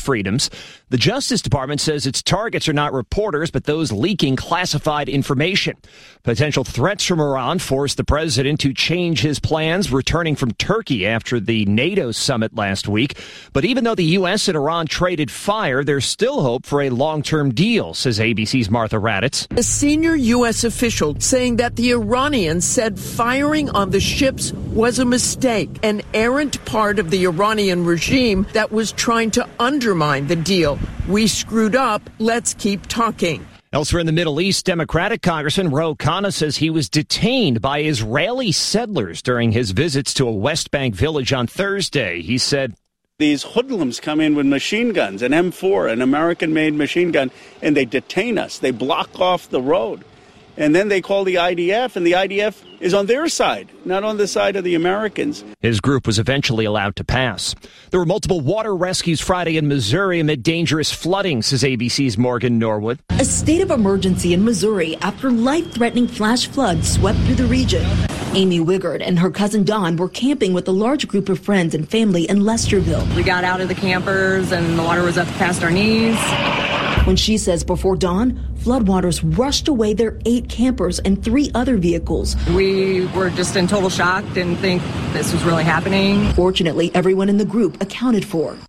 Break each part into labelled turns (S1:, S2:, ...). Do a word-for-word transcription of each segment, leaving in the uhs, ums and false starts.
S1: freedoms. The Justice Department says its targets are not reporters, but those leaking classified information. Potential threats from Iran forced the president to change his plans, returning from Turkey after the NATO summit last week. But even though the U S and Iran traded fire, there's still hope for a long-term deal, says A B C's Martha Raddatz.
S2: A senior U S official saying that the Iranians said firing on the ships was a mistake, an errant part of the Iranian regime that was trying to undermine the deal. We screwed up. Let's keep talking.
S1: Elsewhere in the Middle East, Democratic Congressman Ro Khanna says he was detained by Israeli settlers during his visits to a West Bank village on Thursday. He said,
S3: these hoodlums come in with machine guns, an M four, an American-made machine gun, and they detain us. They block off the road. And then they call the I D F, and the I D F is on their side, not on the side of the Americans.
S1: His group was eventually allowed to pass. There were multiple water rescues Friday in Missouri amid dangerous flooding, says A B C's Morgan Norwood.
S4: A state of emergency in Missouri after life-threatening flash floods swept through the region. Amy Wigard and her cousin Dawn were camping with a large group of friends and family in Lesterville.
S5: We got out of the campers and the water was up past our knees.
S4: When she says before dawn, floodwaters rushed away their eight campers and three other vehicles.
S5: We were just in total shock, didn't think this was really happening.
S4: Fortunately, everyone in the group accounted for.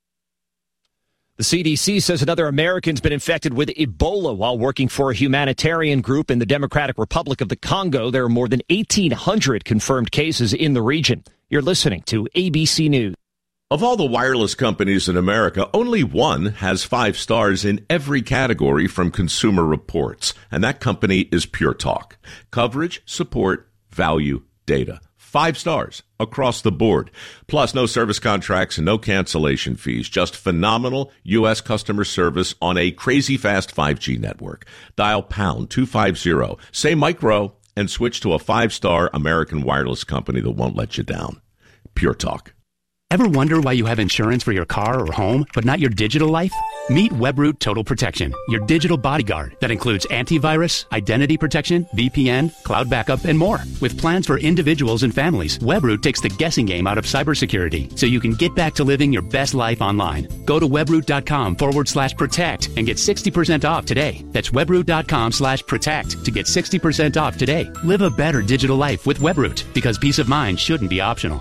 S1: The C D C says another American's been infected with Ebola while working for a humanitarian group in the Democratic Republic of the Congo. There are more than eighteen hundred confirmed cases in the region. You're listening to A B C News.
S6: Of all the wireless companies in America, only one has five stars in every category from Consumer Reports, and that company is Pure Talk. Coverage, support, value, data. Five stars across the board. Plus, no service contracts and no cancellation fees. Just phenomenal U S customer service on a crazy fast five G network. Dial pound two fifty, say micro, and switch to a five-star American wireless company that won't let you down. Pure Talk.
S7: Ever wonder why you have insurance for your car or home, but not your digital life? Meet Webroot Total Protection, your digital bodyguard that includes antivirus, identity protection, V P N, cloud backup, and more. With plans for individuals and families, Webroot takes the guessing game out of cybersecurity so you can get back to living your best life online. Go to webroot.com forward slash protect and get sixty percent off today. That's webroot.com slash protect to get sixty percent off today. Live a better digital life with Webroot, because peace of mind shouldn't be optional.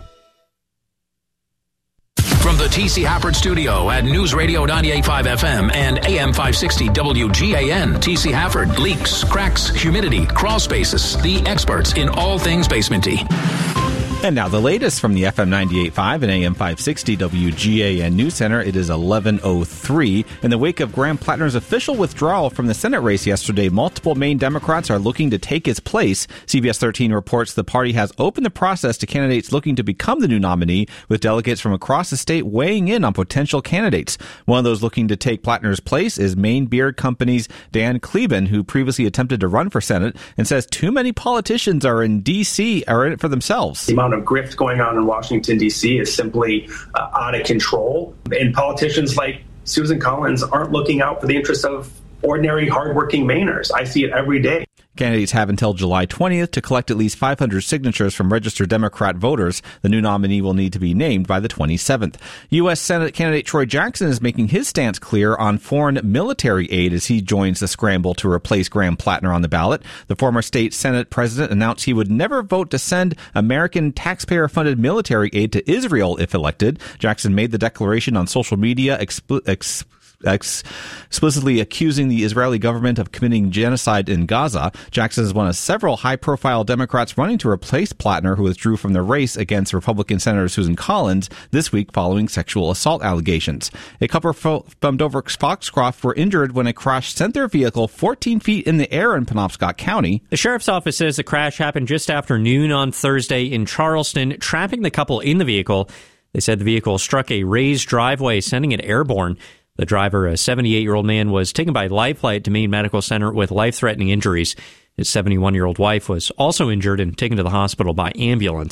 S8: From the T C Hafford Studio at News Radio ninety-eight point five F M and A M five sixty W G A N, T C Hafford, leaks, cracks, humidity, crawl spaces, the experts in all things basementy.
S9: And now the latest from the F M ninety-eight point five and A M five sixty W G A N News Center. It is eleven oh three. In the wake of Graham Plattner's official withdrawal from the Senate race yesterday, multiple Maine Democrats are looking to take his place. C B S thirteen reports the party has opened the process to candidates looking to become the new nominee, with delegates from across the state weighing in on potential candidates. One of those looking to take Plattner's place is Maine Beer Company's Dan Kleben, who previously attempted to run for Senate and says too many politicians are in D C are in it for themselves.
S10: The amount of grift going on in Washington, D C is simply uh, out of control. And politicians like Susan Collins aren't looking out for the interests of ordinary, hardworking Mainers. I see it every day.
S9: Candidates have until July twentieth to collect at least five hundred signatures from registered Democrat voters. The new nominee will need to be named by the twenty-seventh. U S. Senate candidate Troy Jackson is making his stance clear on foreign military aid as he joins the scramble to replace Graham Plattner on the ballot. The former state Senate president announced he would never vote to send American taxpayer-funded military aid to Israel if elected. Jackson made the declaration on social media, expl- ex- Ex- explicitly accusing the Israeli government of committing genocide in Gaza. Jackson is one of several high-profile Democrats running to replace Plattner, who withdrew from the race against Republican Senator Susan Collins this week following sexual assault allegations. A couple from Dover Foxcroft were injured when a crash sent their vehicle fourteen feet in the air in Penobscot County.
S11: The sheriff's office says the crash happened just after noon on Thursday in Charleston, trapping the couple in the vehicle. They said the vehicle struck a raised driveway, sending it airborne. The driver, a seventy-eight-year-old man, was taken by life flight to Maine Medical Center with life-threatening injuries. His seventy-one-year-old wife was also injured and taken to the hospital by ambulance.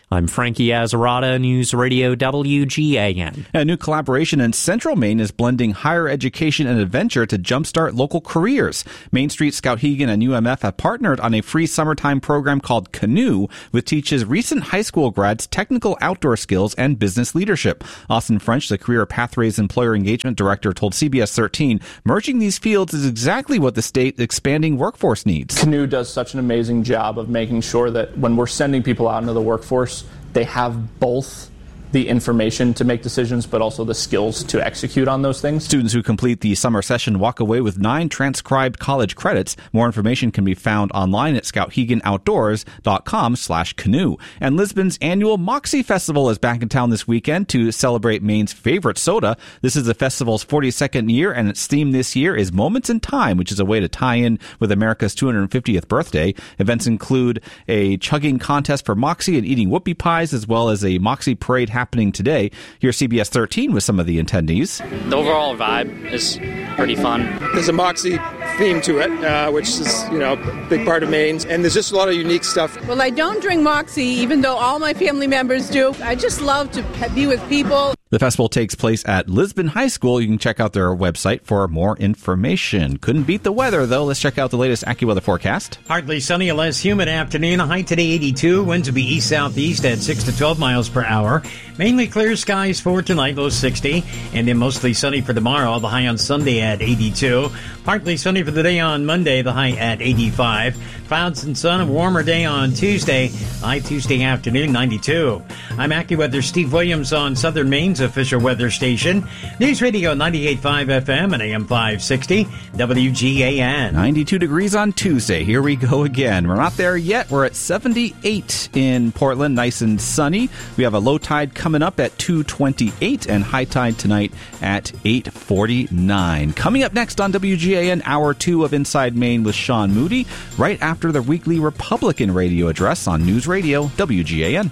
S11: I'm Frankie Azzarata, News Radio W G A N.
S9: A new collaboration in Central Maine is blending higher education and adventure to jumpstart local careers. Main Street, Skowhegan, and U M F have partnered on a free summertime program called Canoe, which teaches recent high school grads technical outdoor skills and business leadership. Austin French, the Career Pathways Employer Engagement Director, told C B S thirteen, merging these fields is exactly what the state's expanding workforce needs.
S12: Canoe does such an amazing job of making sure that when we're sending people out into the workforce, they have both the information to make decisions, but also the skills to execute on those things.
S9: Students who complete the summer session walk away with nine transcribed college credits. More information can be found online at skowheganoutdoors.com slash canoe. And Lisbon's annual Moxie Festival is back in town this weekend to celebrate Maine's favorite soda. This is the festival's forty-second year, and its theme this year is Moments in Time, which is a way to tie in with America's two hundred fiftieth birthday. Events include a chugging contest for Moxie and eating whoopie pies, as well as a Moxie parade happening today. Here's C B S thirteen with some of the attendees.
S13: The overall vibe is pretty fun.
S14: There's a Moxie theme to it, uh, which is, you know, a big part of Maine. And there's just a lot of unique stuff.
S15: Well, I don't drink Moxie, even though all my family members do. I just love to be with people.
S9: The festival takes place at Lisbon High School. You can check out their website for more information. Couldn't beat the weather, though. Let's check out the latest AccuWeather forecast.
S16: Partly sunny, a less humid afternoon. A high today eighty-two. Winds will be east-southeast at six to twelve miles per hour. Mainly clear skies for tonight, low sixty. And then mostly sunny for tomorrow. The high on Sunday at eighty-two. Partly sunny for the day on Monday. The high at eighty-five. Clouds and sun, a warmer day on Tuesday. High Tuesday afternoon, ninety-two. I'm AccuWeather Steve Williams on Southern Maine's official weather station. News Radio ninety-eight point five F M and A M five sixty W G A N.
S9: ninety-two degrees on Tuesday. Here we go again. We're not there yet. We're at seventy-eight in Portland, nice and sunny. We have a low tide coming up at two twenty-eight and high tide tonight at eight forty-nine. Coming up next on W G A N, hour two of Inside Maine with Sean Moody, right after the weekly Republican radio address on News Radio W G A N.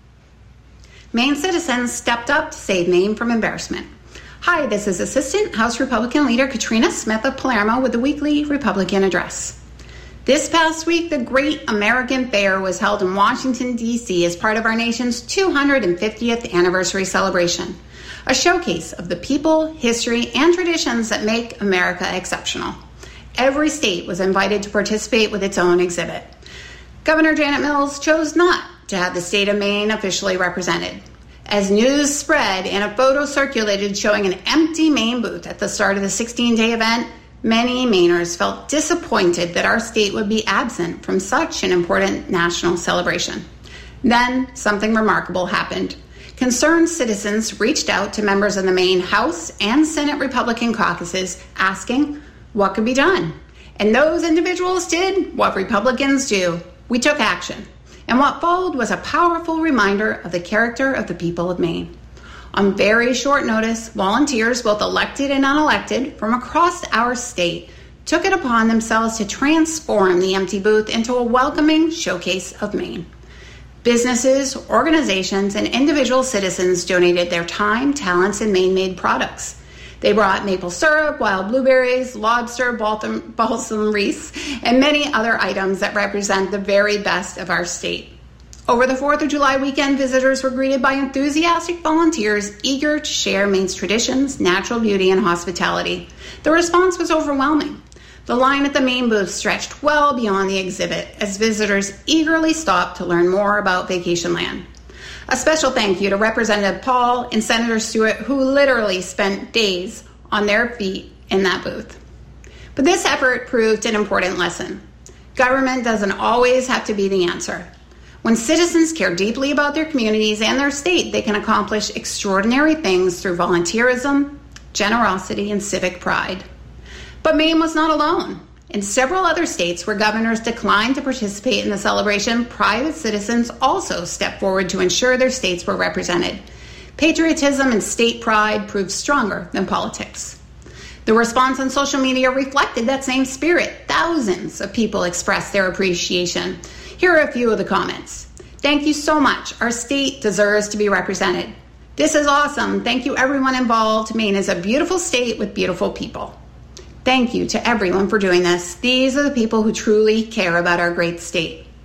S17: Maine citizens stepped up to save Maine from embarrassment. Hi, this is Assistant House Republican Leader Katrina Smith of Palermo with the weekly Republican address. This past week, the Great American Fair was held in Washington, D C as part of our nation's two hundred fiftieth anniversary celebration, a showcase of the people, history, and traditions that make America exceptional. Every state was invited to participate with its own exhibit. Governor Janet Mills chose not to have the state of Maine officially represented. As news spread and a photo circulated showing an empty Maine booth at the start of the sixteen-day event, many Mainers felt disappointed that our state would be absent from such an important national celebration. Then, something remarkable happened. Concerned citizens reached out to members of the Maine House and Senate Republican caucuses asking what could be done. And those individuals did what Republicans do. We took action. And what followed was a powerful reminder of the character of the people of Maine. On very short notice, volunteers, both elected and unelected, from across our state, took it upon themselves to transform the empty booth into a welcoming showcase of Maine. Businesses, organizations, and individual citizens donated their time, talents, and Maine-made products. They brought maple syrup, wild blueberries, lobster, balsam, balsam Reese, and many other items that represent the very best of our state. Over the fourth of July weekend, visitors were greeted by enthusiastic volunteers eager to share Maine's traditions, natural beauty, and hospitality. The response was overwhelming. The line at the Maine booth stretched well beyond the exhibit as visitors eagerly stopped to learn more about Vacationland. A special thank you to Representative Paul and Senator Stewart, who literally spent days on their feet in that booth. But this effort proved an important lesson. Government doesn't always have to be the answer. When citizens care deeply about their communities and their state, they can accomplish extraordinary things through volunteerism, generosity, and civic pride. But Maine was not alone. In several other states where governors declined to participate in the celebration, private citizens also stepped forward to ensure their states were represented. Patriotism and state pride proved stronger than politics. The response on social media reflected that same spirit. Thousands of people expressed their appreciation. Here are a few of the comments. Thank you so much. Our state deserves to be represented. This is awesome. Thank you everyone involved. Maine is a beautiful state with beautiful people. Thank you to everyone for doing this. These are the people who truly care about our great state.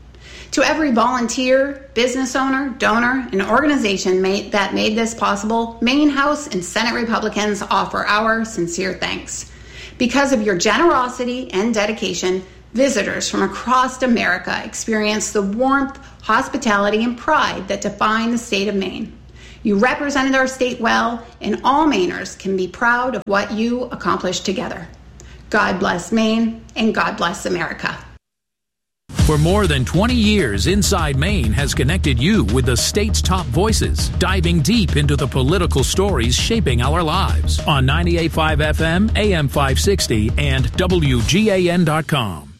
S17: To every volunteer, business owner, donor, and organization made, that made this possible, Maine House and Senate Republicans offer our sincere thanks. Because of your generosity and dedication, visitors from across America experience the warmth, hospitality, and pride that define the state of Maine. You represented our state well, and all Mainers can be proud of what you accomplished together. God bless Maine, and God bless America.
S8: For more than twenty years, Inside Maine has connected you with the state's top voices, diving deep into the political stories shaping our lives on ninety-eight point five F M, A M five sixty, and W G A N dot com.